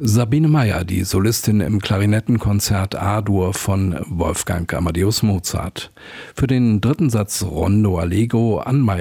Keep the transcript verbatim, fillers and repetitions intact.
Sabine Meyer, die Solistin im Klarinettenkonzert A-Dur von Wolfgang Amadeus Mozart. Für den dritten Satz Rondo Allegro an